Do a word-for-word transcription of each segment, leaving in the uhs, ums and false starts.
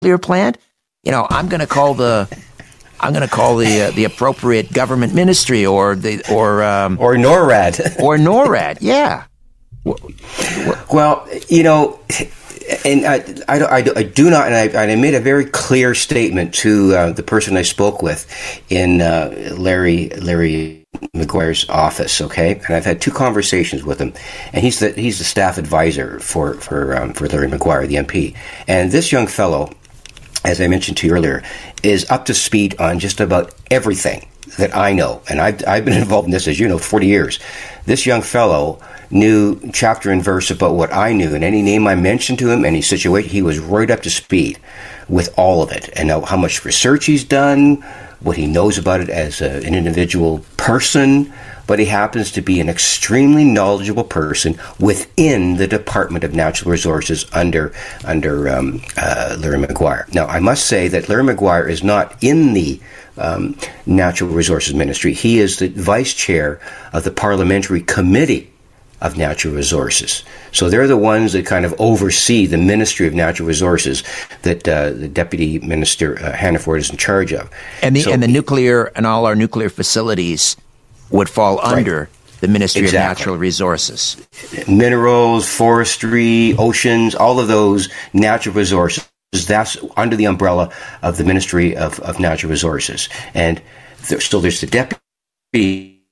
nuclear plant? You know, I'm going to call the I'm going to call the uh, the appropriate government ministry or the or um, or NORAD or NORAD. Yeah. Well, you know, and I, I, I, I do not, and I, and I made a very clear statement to uh, the person I spoke with in uh, Larry Larry Maguire's office. Okay, and I've had two conversations with him, and he's the he's the staff advisor for for um, for Larry Maguire, the M P, and this young fellow, as I mentioned to you earlier, is up to speed on just about everything that I know, and I've I've been involved in this, as you know, forty years. This young fellow knew chapter and verse about what I knew, and any name I mentioned to him, any situation, he was right up to speed with all of it, and know how much research he's done, what he knows about it as a, an individual person, but he happens to be an extremely knowledgeable person within the Department of Natural Resources under under um, uh, Larry Maguire. Now, I must say that Larry Maguire is not in the um, Natural Resources Ministry. He is the vice chair of the Parliamentary Committee of Natural Resources. So they're the ones that kind of oversee the Ministry of Natural Resources that uh, the Deputy Minister uh, Hannaford is in charge of. And the so, and the nuclear and all our nuclear facilities would fall right under the Ministry exactly. of Natural Resources. Minerals, forestry, oceans, all of those natural resources, that's under the umbrella of the Ministry of, of Natural Resources. And there, so there's the Deputy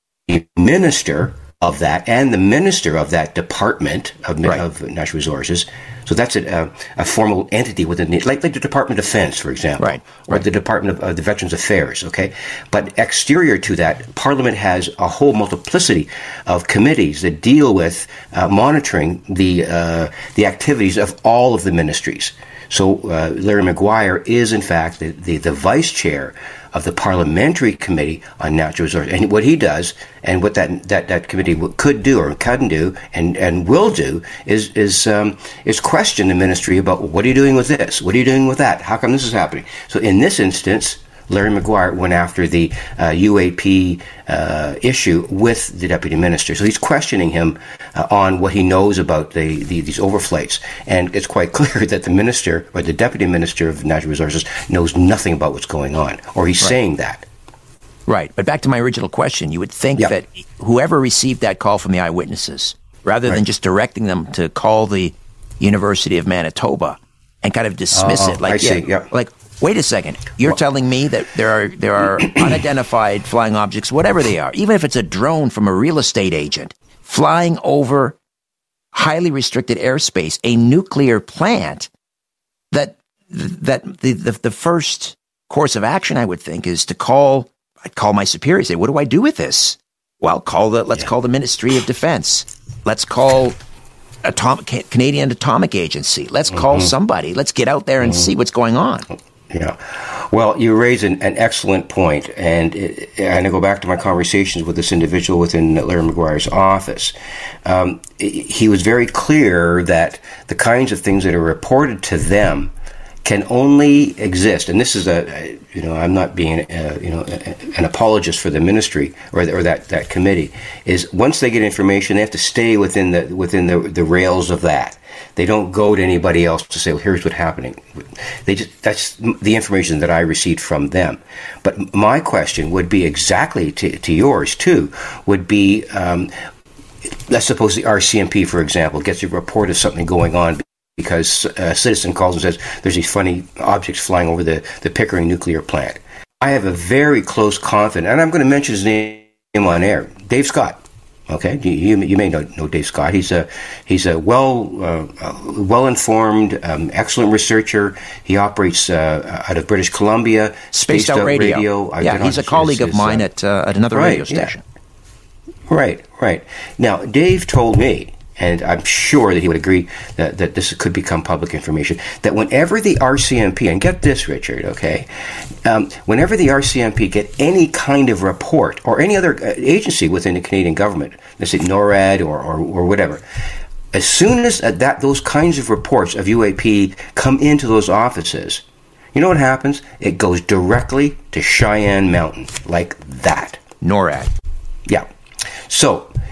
Minister of that, and the minister of that department of, right. of natural resources. So that's a, a, a formal entity within the, like, like the Department of Defense, for example, right. or right. the Department of uh, the Veterans Affairs. Okay, but exterior to that, Parliament has a whole multiplicity of committees that deal with uh, monitoring the uh, the activities of all of the ministries. So uh, Larry Maguire is, in fact, the, the, the vice chair of the Parliamentary Committee on Natural Resources. And what he does, and what that that, that committee could do or can do and, and will do, is is um, is question the ministry about, well, what are you doing with this? What are you doing with that? How come this is happening? So in this instance, Larry Maguire went after the uh, U A P uh, issue with the deputy minister. So he's questioning him uh, on what he knows about the, the these overflights. And it's quite clear that the minister, or the deputy minister of natural resources, knows nothing about what's going on, or he's right. saying that. Right. But back to my original question, you would think yep. that whoever received that call from the eyewitnesses, rather right. than just directing them to call the University of Manitoba and kind of dismiss uh, it, like, I yeah, see. Yep. like, wait a second. You're well, telling me that there are there are unidentified flying objects, whatever they are, even if it's a drone from a real estate agent, flying over highly restricted airspace, a nuclear plant, that that the, the, the first course of action, I would think, is to call, I'd call my superior, say, what do I do with this? Well, call the let's yeah. call the Ministry of Defense. Let's call Atomic, Canadian Atomic Agency. Let's call mm-hmm. somebody. Let's get out there and mm-hmm. see what's going on. Yeah. Well, you raise an, an excellent point, and it, and I go back to my conversations with this individual within Larry Maguire's office. Um, he was very clear that the kinds of things that are reported to them can only exist, and this is a, you know, I'm not being, a, you know, an apologist for the ministry or, or that, that committee, is once they get information, they have to stay within the within the, the rails of that. They don't go to anybody else to say, well, here's what's happening. They just, that's the information that I received from them. But my question would be exactly to, to yours, too, would be, um, let's suppose the R C M P, for example, gets a report of something going on because a citizen calls and says, there's these funny objects flying over the, the Pickering nuclear plant. I have a very close confidant, and I'm going to mention his name on air, Dave Scott. Okay, you, you may know, know Dave Scott. He's a he's a well uh, well informed, um, excellent researcher. He operates uh, out of British Columbia. Spaced, Spaced Out, Out Radio. Radio. I've yeah, he's a colleague his, of mine uh, at uh, at another right, radio station. Yeah. Right, right. Now, Dave told me, and I'm sure that he would agree that, that this could become public information, that whenever the R C M P, and get this, Richard, okay, um, whenever the R C M P get any kind of report, or any other agency within the Canadian government, let's say NORAD or, or, or whatever, as soon as that those kinds of reports of U A P come into those offices, you know what happens? It goes directly to Cheyenne Mountain, like that. NORAD. Yeah. So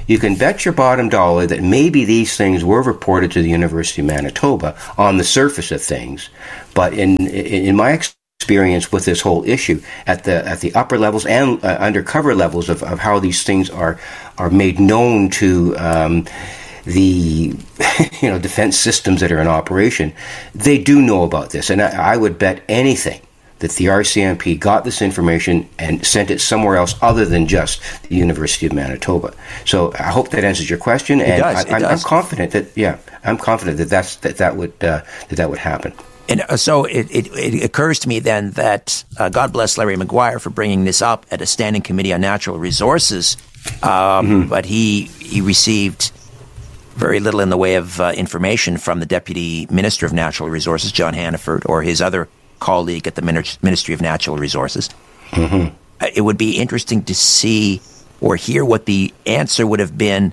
you can bet your bottom dollar that maybe these things were reported to the University of Manitoba on the surface of things. But in in my experience with this whole issue, at the at the upper levels and uh, undercover levels of, of how these things are are made known to um, the you know defense systems that are in operation, they do know about this. And I, I would bet anything that the R C M P got this information and sent it somewhere else other than just the University of Manitoba. So I hope that answers your question, and it does, I, it I'm, does. I'm confident that yeah, I'm confident that that's that that would uh, that that would happen. And uh, so it, it, it occurs to me then that uh, God bless Larry Maguire for bringing this up at a standing committee on natural resources, um, mm-hmm. but he he received very little in the way of uh, information from the Deputy Minister of Natural Resources, John Hannaford, or his other colleague at the Ministry of Natural Resources. Mm-hmm. It would be interesting to see or hear what the answer would have been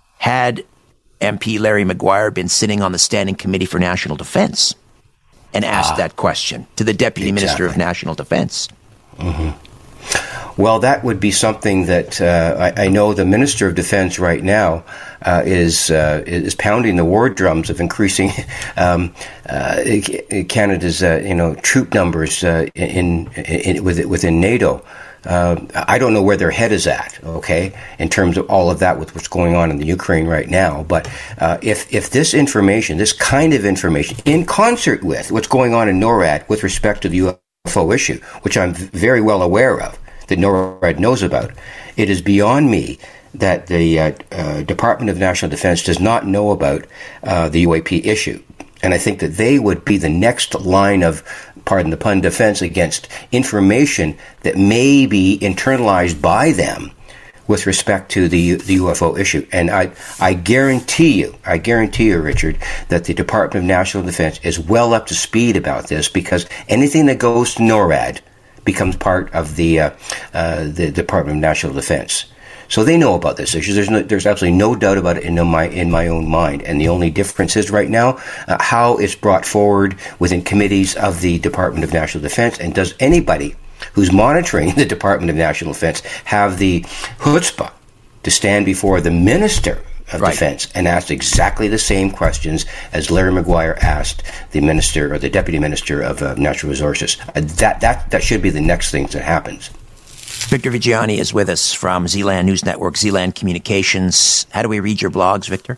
had M P Larry Maguire been sitting on the Standing Committee for National Defense and asked ah, that question to the Deputy exactly. Minister of National Defense. Mm-hmm. Well, that would be something that uh, I, I know the Minister of Defense right now uh, is uh, is pounding the war drums of increasing um, uh, Canada's uh, you know troop numbers uh, in, in, in within NATO. Uh, I don't know where their head is at, okay, in terms of all of that with what's going on in the Ukraine right now. But uh, if if this information, this kind of information, in concert with what's going on in NORAD with respect to the U F O issue, which I'm very well aware of, that NORAD knows about, it is beyond me that the uh, uh, Department of National Defense does not know about uh, the U A P issue. And I think that they would be the next line of, pardon the pun, defense against information that may be internalized by them with respect to the the U F O issue. And I I guarantee you, I guarantee you, Richard, that the Department of National Defense is well up to speed about this, because anything that goes to NORAD becomes part of the uh, uh, the Department of National Defense. So they know about this issue. There's no, there's absolutely no doubt about it in my in my own mind. And the only difference is right now uh, how it's brought forward within committees of the Department of National Defense. And does anybody who's monitoring the Department of National Defense have the chutzpah to stand before the Minister of right. Defense and ask exactly the same questions as Larry Maguire asked the Minister or the Deputy Minister of uh, Natural Resources? Uh, that that that should be the next thing that happens. Victor Viggiani is with us from Z-Land News Network, Z-Land Communications. How do we read your blogs, Victor?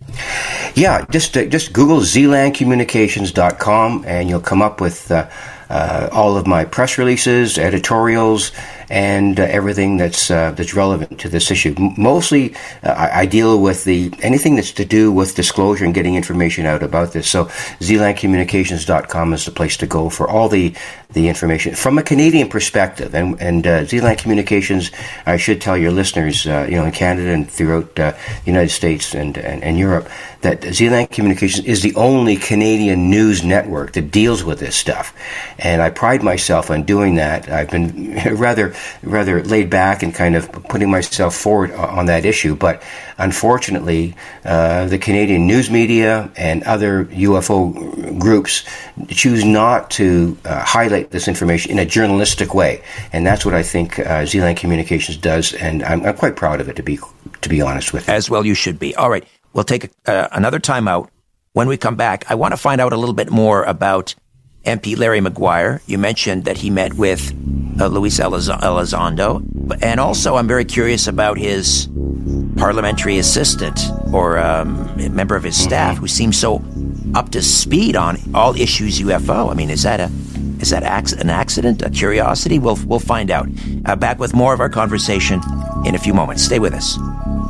Yeah, just uh, just Google Z land communications dot com and you'll come up with uh, uh, all of my press releases, editorials, and uh, everything that's uh, that's relevant to this issue. M- mostly, uh, I-, I deal with the anything that's to do with disclosure and getting information out about this. So, Z land communications dot com is the place to go for all the the information from a Canadian perspective. And and uh, Z-Land Communications, I should tell your listeners, uh, you know, in Canada and throughout uh, the United States and, and and Europe, that Z-Land Communications is the only Canadian news network that deals with this stuff. And I pride myself on doing that. I've been rather rather laid back and kind of putting myself forward on that issue. But unfortunately, uh, the Canadian news media and other U F O groups choose not to uh, highlight this information in a journalistic way. And that's what I think uh, Z-Land Communications does. And I'm, I'm quite proud of it, to be to be honest with you. As well you should be. All right. We'll take uh, another time out. When we come back, I want to find out a little bit more about M P Larry Maguire. You mentioned that he met with uh, Luis Eliz- Elizondo. And also, I'm very curious about his parliamentary assistant or um, a member of his staff mm-hmm. who seems so up to speed on all issues U F O. I mean, is that a is that ac- an accident, a curiosity? We'll, we'll find out. Uh, back with more of our conversation in a few moments. Stay with us.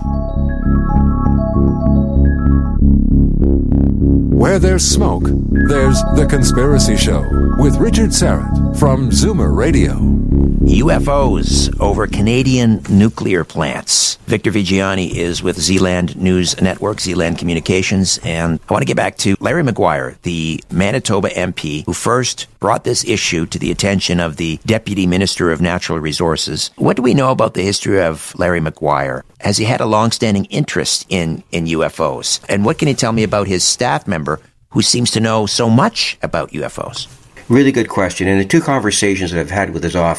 Where there's smoke, there's The Conspiracy Show with Richard Syrett from Zoomer Radio. U F Os over Canadian nuclear plants. Victor Viggiani is with Z-Land News Network, Z-Land Communications, and I want to get back to Larry Maguire, the Manitoba M P who first brought this issue to the attention of the Deputy Minister of Natural Resources. What do we know about the history of Larry Maguire? Has he had a long-standing interest in, in U F Os? And what can you tell me about his staff member who seems to know so much about U F Os? Really good question. In the two conversations that I've had with his office,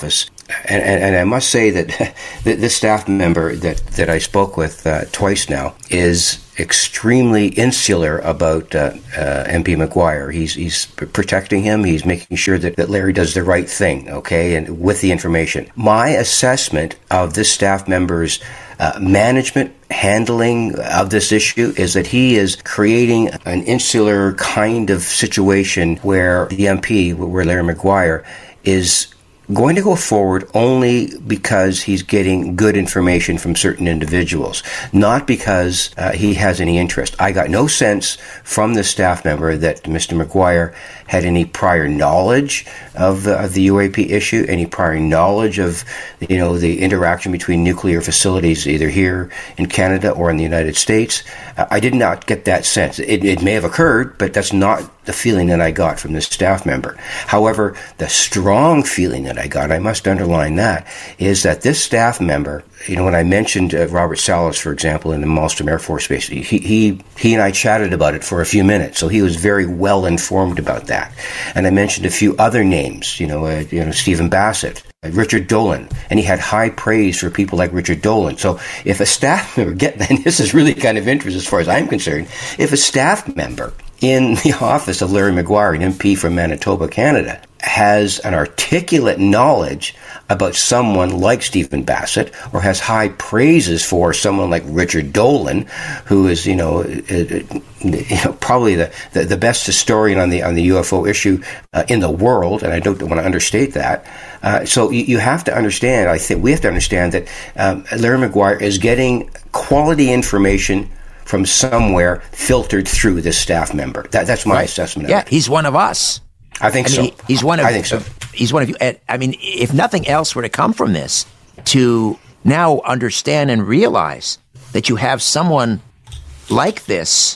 And, and, and I must say that this staff member that, that I spoke with uh, twice now is extremely insular about uh, uh, M P Maguire. He's he's protecting him. He's making sure that, that Larry does the right thing, okay, and with the information. My assessment of this staff member's uh, management handling of this issue is that he is creating an insular kind of situation where the M P, where Larry Maguire, is going to go forward only because he's getting good information from certain individuals, not because uh, he has any interest. I got no sense from the staff member that Mister Maguire had any prior knowledge of the, of the U A P issue, any prior knowledge of, you know, the interaction between nuclear facilities either here in Canada or in the United States. Uh, I did not get that sense. It, it may have occurred, but that's not the feeling that I got from this staff member. However, the strong feeling that I got, I must underline that, is that this staff member, you know, when I mentioned uh, Robert Salas, for example, in the Malmstrom Air Force Base, he, he he and I chatted about it for a few minutes, so he was very well informed about that. And I mentioned a few other names, you know, uh, you know, Stephen Bassett, uh, Richard Dolan, and he had high praise for people like Richard Dolan. So if a staff member, get, and this is really kind of interesting as far as I'm concerned, if a staff member in the office of Larry Maguire, an M P from Manitoba, Canada, has an articulate knowledge about someone like Stephen Bassett, or has high praises for someone like Richard Dolan, who is, you know, uh, you know probably the, the, the best historian on the on the U F O issue uh, in the world, and I don't want to understate that. Uh, so you, you have to understand, I think we have to understand that um, Larry Maguire is getting quality information from somewhere filtered through this staff member. That, that's my right. assessment of yeah, it. Yeah, he's one of us. I think I mean, so. He's one of. I think so. He's one of you. I mean, if nothing else were to come from this, to now understand and realize that you have someone like this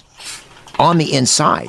on the inside.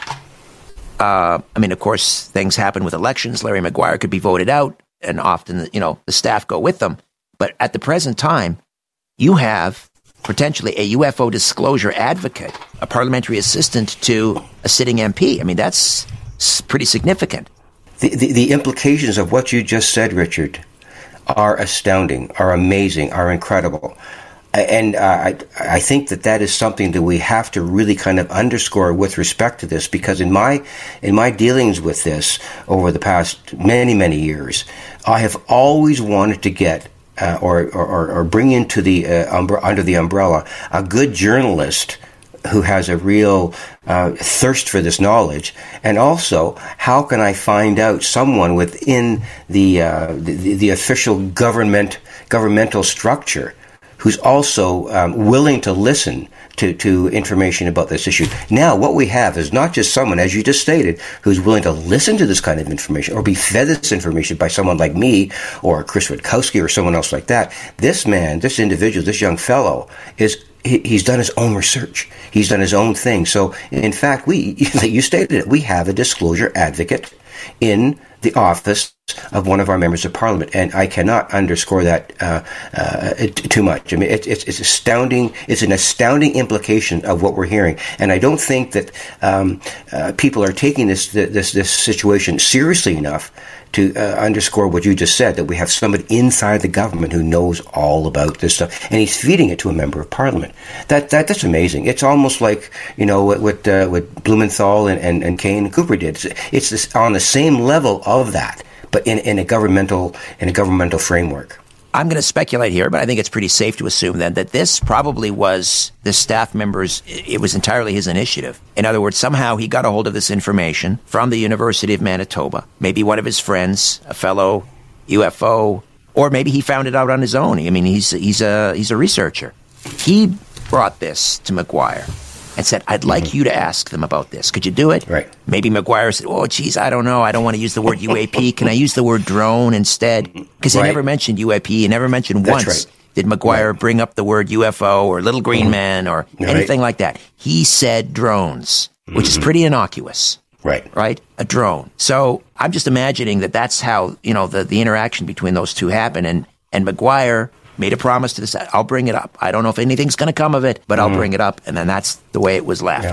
Uh, I mean, of course, things happen with elections. Larry Maguire could be voted out, and often, you know, the staff go with them. But at the present time, you have potentially a U F O disclosure advocate, a parliamentary assistant to a sitting M P. I mean, that's pretty significant. The, the, the implications of what you just said, Richard, are astounding, are amazing, are incredible. And uh, I, I think that that is something that we have to really kind of underscore with respect to this, because in my in my dealings with this over the past many, many years, I have always wanted to get uh, or, or, or bring into the uh, umbre- under the umbrella a good journalist who has a real uh, thirst for this knowledge, and also how can I find out someone within the uh, the, the official government governmental structure who's also um, willing to listen to, to information about this issue. Now, what we have is not just someone, as you just stated, who's willing to listen to this kind of information or be fed this information by someone like me or Chris Rutkowski or someone else like that. This man, this individual, this young fellow is he, he's done his own research. He's done his own thing. So, in fact, we, like you stated it, we have a disclosure advocate in the office of one of our members of parliament, and I cannot underscore that uh, uh, too much. I mean, it, it's, it's astounding. It's an astounding implication of what we're hearing, and I don't think that um, uh, people are taking this this this situation seriously enough to uh, underscore what you just said, that we have somebody inside the government who knows all about this stuff, and he's feeding it to a member of parliament. That that that's amazing. It's almost like, you know, what what, uh, what Blumenthal and, and, and Kane and Cooper did. It's, it's this, on the same level of that, but in, in a governmental in a governmental framework. I'm going to speculate here, but I think it's pretty safe to assume then that this probably was the staff member's, it was entirely his initiative. In other words, somehow he got a hold of this information from the University of Manitoba, maybe one of his friends, a fellow U F O, or maybe he found it out on his own. I mean, he's he's a he's a researcher. He brought this to Maguire and said, I'd like mm-hmm. you to ask them about this. Could you do it? Right. Maybe Maguire said, oh, geez, I don't know. I don't want to use the word U A P. Can I use the word drone instead? Because he right. never mentioned U A P. He never mentioned That's once right. did Maguire right. bring up the word U F O or little green mm-hmm. man or right. anything like that. He said drones, which mm-hmm. is pretty innocuous. Right. Right? A drone. So I'm just imagining that that's how, you know, the, the interaction between those two happened. And, and Maguire made a promise to this. I'll bring it up. I don't know if anything's going to come of it, but I'll mm. bring it up. And then that's the way it was left. Yeah.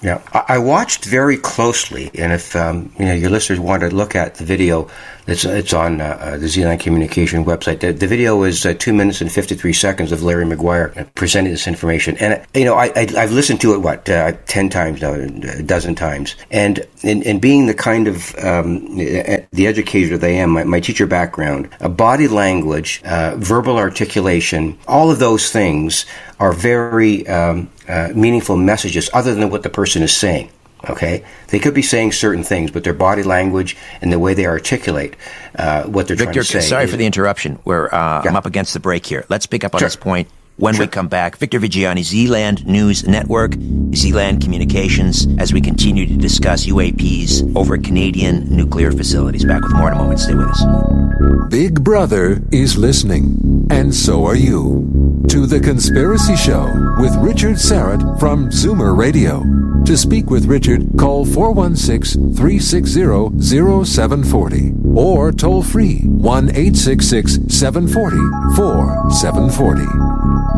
Yeah, I watched very closely, and if um, you know your listeners want to look at the video, it's it's on uh, the Zealand Communication website. The, the video is uh, two minutes and fifty three seconds of Larry Maguire presenting this information, and you know I, I I've listened to it what uh, ten times now, a dozen times, and in, in being the kind of um, the educator that I am, my, my teacher background, uh, body language, uh, verbal articulation, all of those things are very um, uh, meaningful messages other than what the person is saying. Okay? They could be saying certain things, but their body language and the way they articulate uh, what they're Victor, trying to say. Sorry is, for the interruption. We're, uh, yeah. I'm up against the break here. Let's pick up on sure. this point when sure. we come back. Victor Viggiani, Zealand News Network, Zealand Communications, as we continue to discuss U A Ps over Canadian nuclear facilities. Back with more in a moment. Stay with us. Big Brother is listening, and so are you, to The Conspiracy Show with Richard Syrett from Zoomer Radio. To speak with Richard, call four one six, three six zero, zero seven four zero or toll free one eight six six, seven four zero, four seven four zero.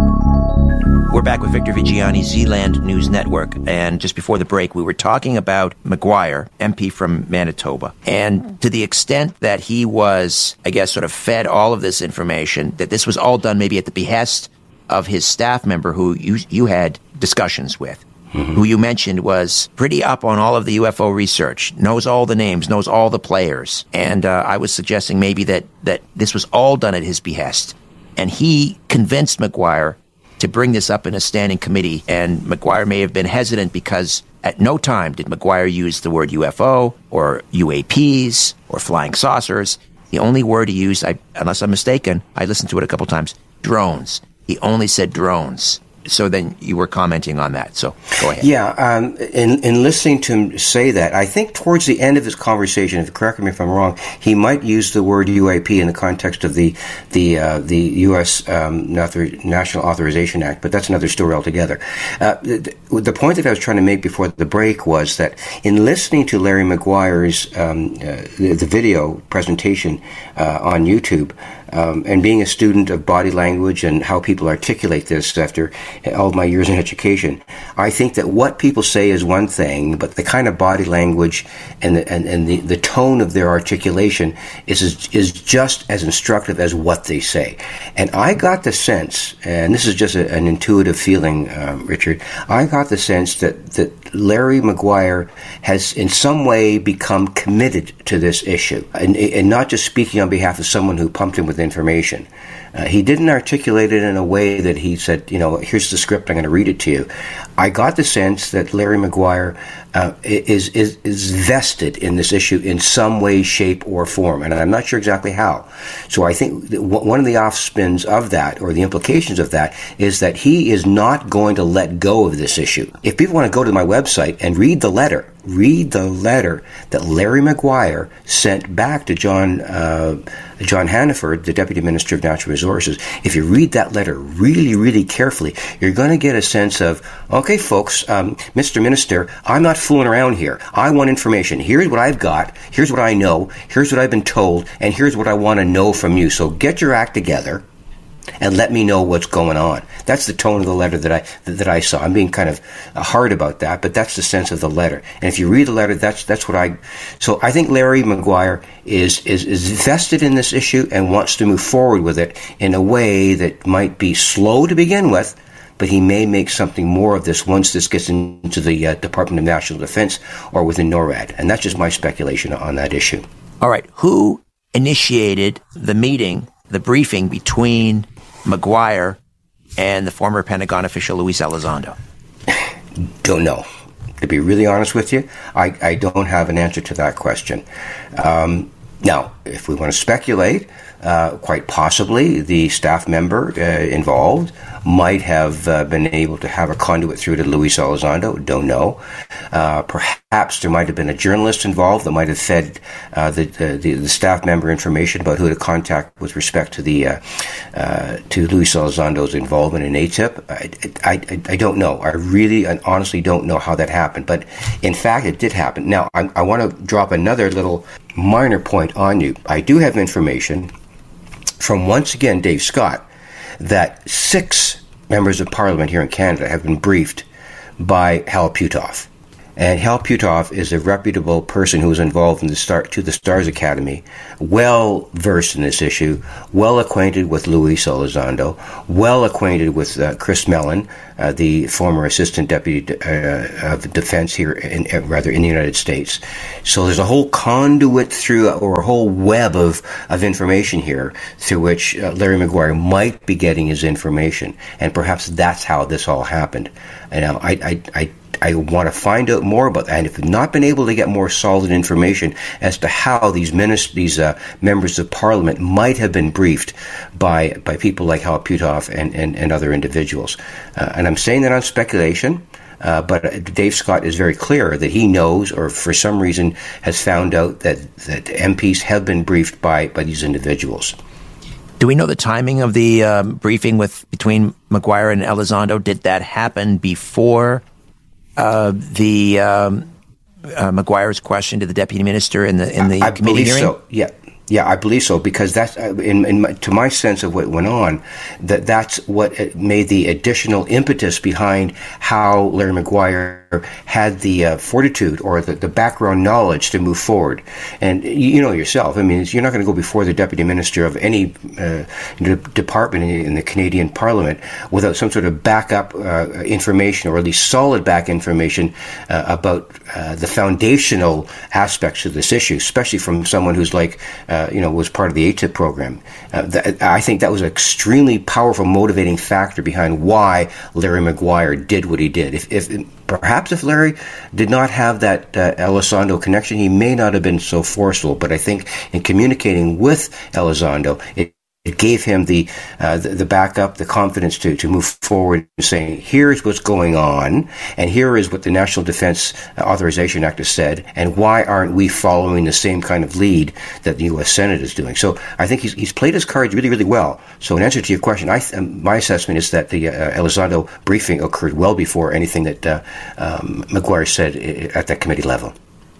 We're back with Victor Viggiani, Zealand News Network, and just before the break, we were talking about Maguire, M P from Manitoba, and to the extent that he was, I guess, sort of fed all of this information, that this was all done maybe at the behest of his staff member who you, you had discussions with, mm-hmm. who you mentioned was pretty up on all of the U F O research, knows all the names, knows all the players, and uh, I was suggesting maybe that, that this was all done at his behest, and he convinced Maguire to bring this up in a standing committee, and Maguire may have been hesitant because at no time did Maguire use the word U F O or U A Ps or flying saucers. The only word he used, I, unless I'm mistaken, I listened to it a couple times, drones. He only said drones. So then you were commenting on that. So go ahead. Yeah, um, in, in listening to him say that, I think towards the end of his conversation, if correct me if I'm wrong, he might use the word U A P in the context of the the uh, the U S Um, National Authorization Act, but that's another story altogether. Uh, the, the point that I was trying to make before the break was that in listening to Larry Maguire's um, uh, the, the video presentation uh, on YouTube, Um, and being a student of body language and how people articulate this after all of my years in education, I think that what people say is one thing, but the kind of body language and the, and, and the, the tone of their articulation is, is just as instructive as what they say. And I got the sense, and this is just a, an intuitive feeling, um, Richard, I got the sense that, that Larry Maguire has in some way become committed to this issue, and, and not just speaking on behalf of someone who pumped him with information. Uh, he didn't articulate it in a way that he said, you know, here's the script, I'm going to read it to you. I got the sense that Larry Maguire uh, is, is is vested in this issue in some way, shape, or form, and I'm not sure exactly how. So I think that one of the offspins of that, or the implications of that, is that he is not going to let go of this issue. If people want to go to my website and read the letter, read the letter that Larry Maguire sent back to John uh, John Hannaford, the Deputy Minister of Natural Resources. If you read that letter really, really carefully, you're going to get a sense of, okay, folks, um, Mister Minister, I'm not fooling around here. I want information. Here's what I've got. Here's what I know. Here's what I've been told. And here's what I want to know from you. So get your act together and let me know what's going on. That's the tone of the letter that I that I saw. I'm being kind of hard about that, but that's the sense of the letter. And if you read the letter, that's that's what I. So I think Larry Maguire is is is vested in this issue and wants to move forward with it in a way that might be slow to begin with, but he may make something more of this once this gets into the uh, Department of National Defense or within NORAD. And that's just my speculation on that issue. All right, who initiated the meeting, the briefing between Maguire and the former Pentagon official Luis Elizondo? Don't know. To be really honest with you, I, I don't have an answer to that question. Um, now, if we want to speculate, uh, quite possibly the staff member uh, involved might have uh, been able to have a conduit through to Luis Elizondo. Don't know. Uh, perhaps there might have been a journalist involved that might have fed uh, the, the the staff member information about who to contact with respect to the uh, uh, to Luis Elizondo's involvement in A T I P. I, I, I, I don't know. I really and honestly don't know how that happened. But in fact, it did happen. Now, I, I want to drop another little minor point on you. I do have information from, once again, Dave Scott, that six members of Parliament here in Canada have been briefed by Hal Puthoff. And Hal Puthoff is a reputable person who was involved in the Star, to the Stars Academy, well versed in this issue, well acquainted with Luis Elizondo, well acquainted with uh, Chris Mellon, uh, the former Assistant Deputy uh, of Defense here, in, uh, rather in the United States. So there's a whole conduit through, or a whole web of, of information here through which uh, Larry Maguire might be getting his information, and perhaps that's how this all happened. And um, I, I, I I want to find out more about that, and if I've not been able to get more solid information as to how these minist- these uh, members of Parliament might have been briefed by by people like Hal Puthoff and, and, and other individuals. Uh, and I'm saying that on speculation, uh, but Dave Scott is very clear that he knows, or for some reason has found out, that, that M Ps have been briefed by, by these individuals. Do we know the timing of the um, briefing with between Maguire and Elizondo? Did that happen before Uh, the um, uh, Maguire's question to the deputy minister in the in the I, I committee believe hearing? So. Yeah, yeah, I believe so, because that's uh, in, in my, to my sense of what went on. That that's what made the additional impetus behind how Larry Maguire had the uh, fortitude or the, the background knowledge to move forward. And you know yourself, I mean, you're not going to go before the deputy minister of any uh, de- department in, in the Canadian Parliament without some sort of backup uh, information, or at least solid back information uh, about uh, the foundational aspects of this issue, especially from someone who's like, uh, you know, was part of the A T I P program. Uh, that, I think that was an extremely powerful motivating factor behind why Larry Maguire did what he did. If, if Perhaps if Larry did not have that uh, Elizondo connection, he may not have been so forceful. But I think in communicating with Elizondo, it, it gave him the, uh, the the backup, the confidence to, to move forward and saying, here's what's going on, and here is what the National Defense Authorization Act has said, and why aren't we following the same kind of lead that the U S Senate is doing? So I think he's he's played his cards really, really well. So in answer to your question, I th- my assessment is that the uh, Elizondo briefing occurred well before anything that uh, um, Maguire said at that committee level.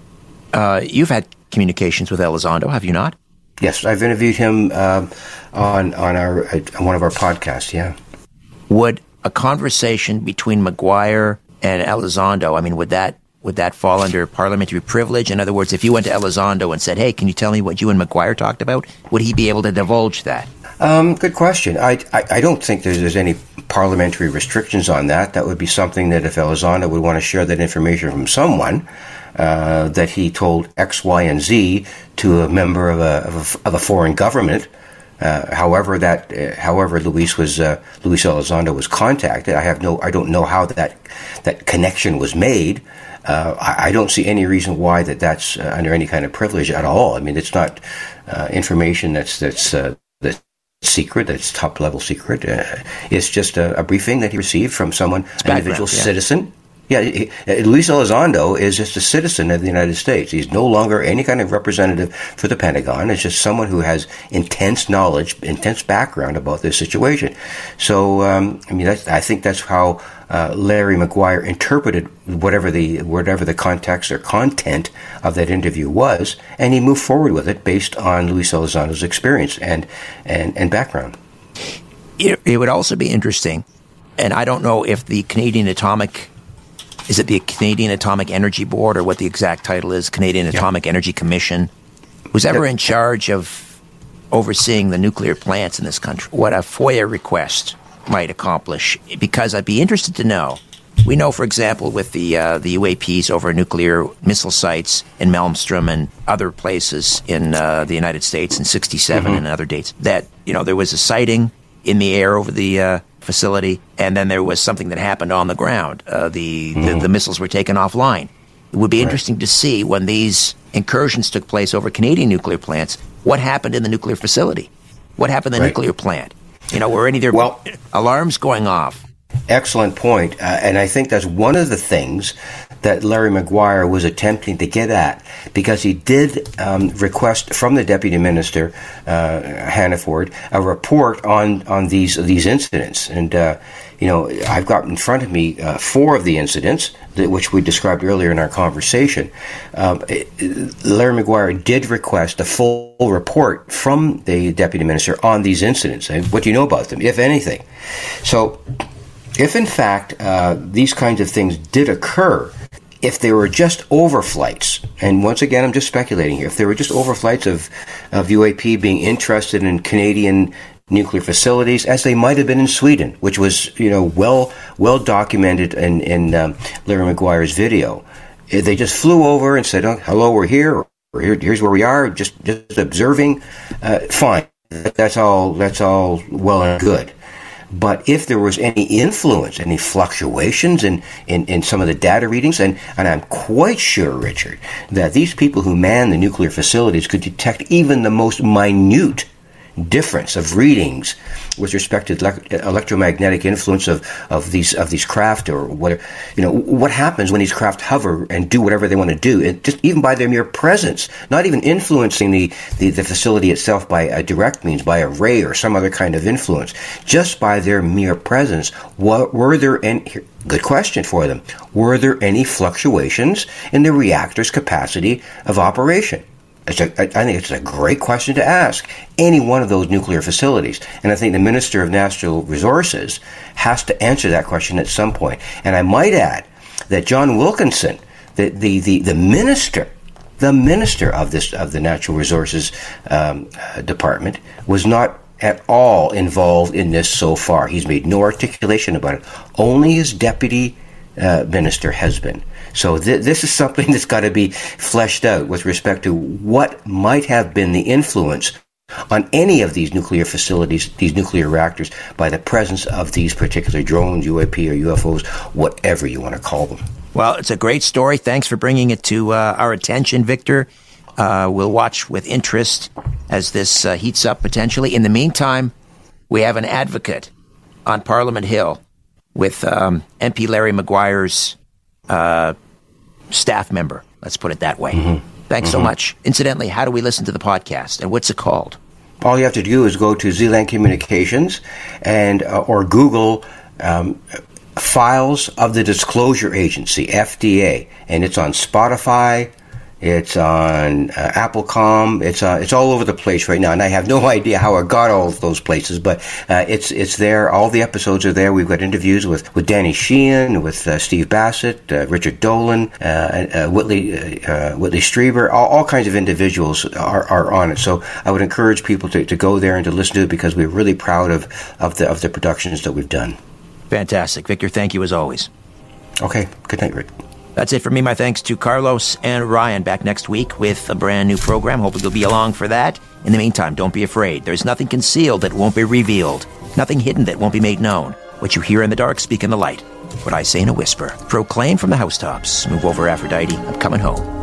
Uh, you've had communications with Elizondo, have you not? Yes, I've interviewed him uh, on on our uh, on one of our podcasts. Yeah. Would a conversation between Maguire and Elizondo, I mean, would that would that fall under parliamentary privilege? In other words, if you went to Elizondo and said, "Hey, can you tell me what you and Maguire talked about?" would he be able to divulge that? Um, good question. I, I I don't think there's there's any parliamentary restrictions on that. That would be something that if Elizondo would want to share that information from someone. Uh, that he told X, Y, and Z to a member of a of a, of a foreign government. Uh, however, that uh, however Luis was uh, Luis Elizondo was contacted. I have no I don't know how that that connection was made. Uh, I, I don't see any reason why that that's uh, under any kind of privilege at all. I mean, it's not uh, information that's that's uh, that's secret. That's top level secret. Uh, it's just a, a briefing that he received from someone, an individual yeah. citizen. Yeah, he, Luis Elizondo is just a citizen of the United States. He's no longer any kind of representative for the Pentagon. It's just someone who has intense knowledge, intense background about this situation. So, um, I mean, that's, I think that's how uh, Larry Maguire interpreted whatever the whatever the context or content of that interview was, and he moved forward with it based on Luis Elizondo's experience and and, and background. It, it would also be interesting, and I don't know if the Canadian Atomic Is it the Canadian Atomic Energy Board, or what the exact title is, Canadian yeah. Atomic Energy Commission, who's ever in charge of overseeing the nuclear plants in this country, what a FOIA request might accomplish? Because I'd be interested to know. We know, for example, with the uh, the U A Ps over nuclear missile sites in Malmstrom and other places in uh, the United States in sixty-seven mm-hmm. and other dates, that, you know, there was a sighting in the air over the uh, facility, and then there was something that happened on the ground. Uh, the, mm-hmm. the the missiles were taken offline. It would be right. interesting to see, when these incursions took place over Canadian nuclear plants, what happened in the nuclear facility? What happened in the right. nuclear plant? You know, were any there well, alarms going off? Excellent point. Uh, and I think that's one of the things that Larry Maguire was attempting to get at, because he did um, request from the Deputy Minister, uh, Hannaford, a report on, on these these incidents. And, uh, you know, I've got in front of me uh, four of the incidents, that, which we described earlier in our conversation. Um, it, Larry Maguire did request a full report from the Deputy Minister on these incidents. And what do you know about them, if anything? So, if in fact uh, these kinds of things did occur if there were just overflights, and once again, I'm just speculating here, if there were just overflights of, of U A P being interested in Canadian nuclear facilities, as they might have been in Sweden, which was, you know, well well documented in, in um, Larry Maguire's video. They just flew over and said, oh, hello, we're here, or here, here's where we are, just, just observing. Uh, fine. That's all, that's all well and good. But if there was any influence, any fluctuations in, in, in some of the data readings, and, and I'm quite sure, Richard, that these people who man the nuclear facilities could detect even the most minute difference of readings with respect to elect- electromagnetic influence of, of these of these craft, or what you know what happens when these craft hover and do whatever they want to do. It just even by their mere presence, not even influencing the, the, the facility itself by a direct means, by a ray or some other kind of influence, just by their mere presence. What were there any? Good question for them. Were there any fluctuations in the reactor's capacity of operation? It's a, I think it's a great question to ask any one of those nuclear facilities. And I think the Minister of Natural Resources has to answer that question at some point. And I might add that John Wilkinson, the, the, the, the minister, the minister of this of the Natural Resources um, uh, Department, was not at all involved in this so far. He's made no articulation about it. Only his deputy uh, minister has been. So th- this is something that's got to be fleshed out with respect to what might have been the influence on any of these nuclear facilities, these nuclear reactors, by the presence of these particular drones, U A P or U F Os, whatever you want to call them. Well, it's a great story. Thanks for bringing it to uh, our attention, Victor. Uh, we'll watch with interest as this uh, heats up potentially. In the meantime, we have an advocate on Parliament Hill with um, M P Larry Maguire's uh, staff member. Let's put it that way. Mm-hmm. Thanks mm-hmm. so much. Incidentally, how do we listen to the podcast, and what's it called? All you have to do is go to Zealand Communications and uh, or Google um, Files of the Disclosure Agency, F D A, and it's on Spotify. It's on uh, Applecom. It's uh, it's all over the place right now, and I have no idea how I got all of those places, but uh, it's it's there. All the episodes are there. We've got interviews with, with Danny Sheehan, with uh, Steve Bassett, uh, Richard Dolan, uh, uh, Whitley uh, Whitley Strieber. All, all kinds of individuals are, are on it. So I would encourage people to, to go there and to listen to it, because we're really proud of, of the of the productions that we've done. Fantastic, Victor. Thank you as always. Okay. Good night, Rick. That's it for me. My thanks to Carlos and Ryan. Back next week with a brand new program. Hopefully you'll be along for that. In the meantime, don't be afraid. There's nothing concealed that won't be revealed. Nothing hidden that won't be made known. What you hear in the dark, speak in the light. What I say in a whisper, proclaim from the housetops. Move over, Aphrodite. I'm coming home.